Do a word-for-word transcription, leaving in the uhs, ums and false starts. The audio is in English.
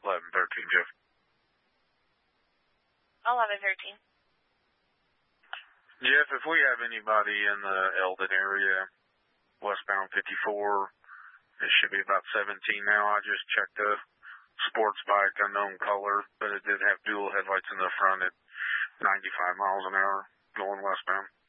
eleven thirteen, Jeff. eleven thirteen. Jeff, if we have anybody in the Eldon area, westbound fifty-four, it should be about seventeen now. I just checked the sports bike, unknown color, but it did have dual headlights in the front at ninety-five miles an hour going westbound.